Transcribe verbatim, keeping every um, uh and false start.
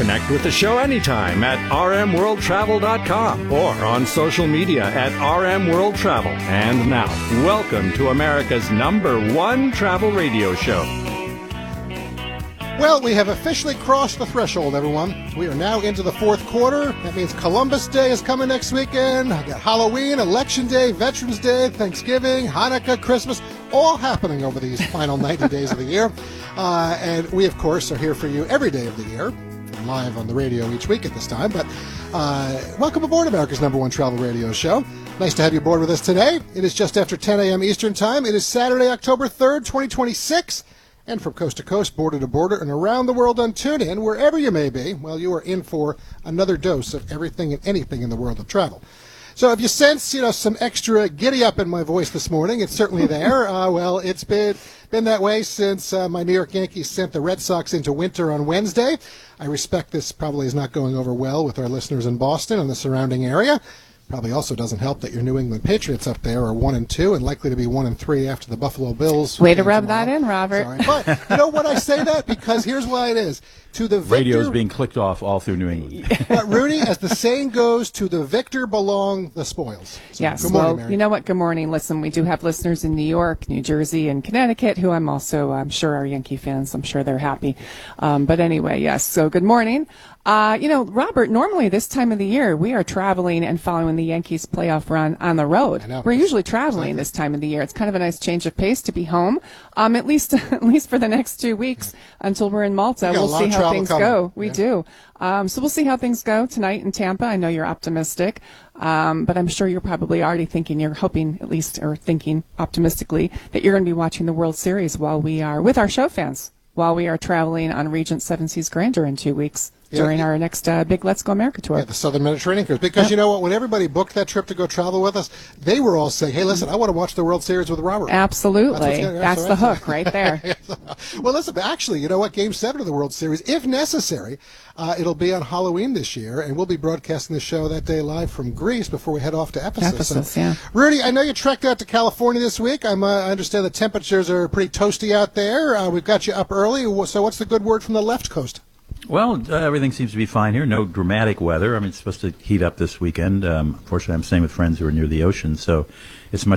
Connect with the show anytime at r m world travel dot com or on social media at r m world travel. And now, welcome to America's number one travel radio show. Well, we have officially crossed the threshold, everyone. We are now into the fourth quarter. That means Columbus Day is coming next weekend. I got Halloween, Election Day, Veterans Day, Thanksgiving, Hanukkah, Christmas, all happening over these final ninety days of the year. Uh, and we, of course, are here for you every day of the year, live on the radio each week at this time. But uh, welcome aboard America's number one travel radio show. Nice to have you aboard with us today. It is just after ten a.m. Eastern Time. It is Saturday, October third, twenty twenty-six. And from coast to coast, border to border, and around the world on TuneIn, wherever you may be, well, you are in for another dose of everything and anything in the world of travel. So if you sense, you know, some extra giddy up in my voice this morning, it's certainly there. Uh, well, it's been been that way since uh, my New York Yankees sent the Red Sox into winter on Wednesday. I respect this probably is not going over well with our listeners in Boston and the surrounding area. Probably also doesn't help that your New England Patriots up there are one and two and likely to be one and three after the Buffalo Bills. Way to rub tomorrow. That in, Robert. Sorry. But you know what I say that because here's why it is. To the victor, radio's being clicked off all through New England. But Rudy, as the saying goes, to the victor belong the spoils. So, yes. Good morning, well, Mary. You know what? Good morning. Listen, we do have listeners in New York, New Jersey, and Connecticut who I'm also, I'm sure, are Yankee fans. I'm sure they're happy. Um, but anyway, yes. So good morning. Uh, you know, Robert, normally this time of the year, we are traveling and following the Yankees playoff run on the road. I know. We're usually traveling this time of the year. It's kind of a nice change of pace to be home, um, at least at least for the next two weeks until we're in Malta. We got a We'll lot see of how travel things coming. go. We Yeah. do. Um, so we'll see how things go tonight in Tampa. I know you're optimistic, um, but I'm sure you're probably already thinking, you're hoping at least, or thinking optimistically, that you're going to be watching the World Series while we are, with our show fans, while we are traveling on Regent Seven Seas Grandeur in two weeks. During Yeah. our next uh, big Let's Go America tour. Yeah, the Southern Mediterranean cruise. Because you know what? When everybody booked that trip to go travel with us, they were all saying, hey, listen, I want to watch the World Series with Robert. Absolutely. That's, That's the the hook right there. Well, listen, actually, you know what? Game seven of the World Series, if necessary, uh, it'll be on Halloween this year, and we'll be broadcasting the show that day live from Greece before we head off to Ephesus. Ephesus, so, yeah. Rudy, I know you trekked out to California this week. I'm, uh, I understand the temperatures are pretty toasty out there. Uh, we've got you up early. So what's the good word from the left coast? Well, uh, everything seems to be fine here. No dramatic weather. I mean, it's supposed to heat up this weekend. Um, unfortunately, I'm staying with friends who are near the ocean, so it's much